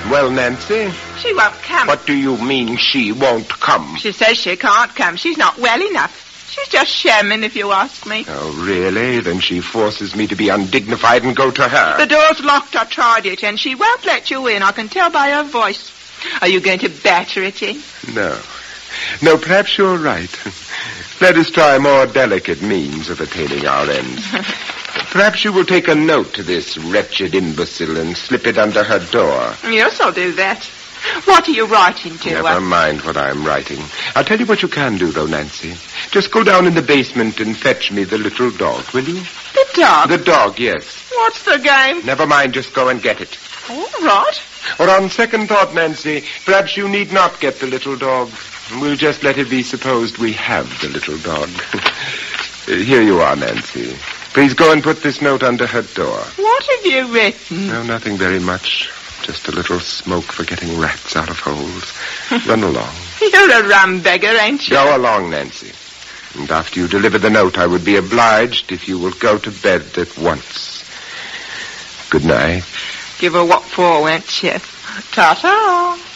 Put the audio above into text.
Well, Nancy? She won't come. What do you mean she won't come? She says she can't come. She's not well enough. She's just shamming, if you ask me. Oh, really? Then she forces me to be undignified and go to her. The door's locked. I tried it, and she won't let you in. I can tell by her voice. Are you going to batter it in? No. No, perhaps you're right. Let us try more delicate means of attaining our ends. Perhaps you will take a note to this wretched imbecile and slip it under her door. Yes, I'll do that. What are you writing to? Never mind what I'm writing. I'll tell you what you can do, though, Nancy. Just go down in the basement and fetch me the little dog, will you? The dog? The dog, yes. What's the game? Never mind, just go and get it. All right. Or on second thought, Nancy, perhaps you need not get the little dog. We'll just let it be supposed we have the little dog. Here you are, Nancy. Please go and put this note under her door. What have you written? No, nothing very much. Just a little smoke for getting rats out of holes. Run along. You're a rum beggar, ain't you? Go along, Nancy. And after you deliver the note, I would be obliged if you will go to bed at once. Good night. Give her what for, won't you? Ta-ta.